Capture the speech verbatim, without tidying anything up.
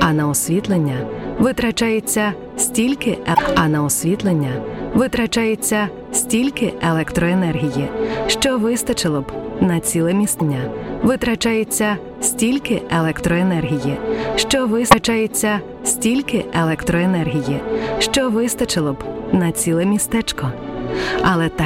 а на освітлення витрачається стільки, а на освітлення витрачається стільки електроенергії, що вистачило б на ціле містня. Витрачається стільки електроенергії, що вистачається стільки електроенергії, що вистачило б на ціле містечко. Але так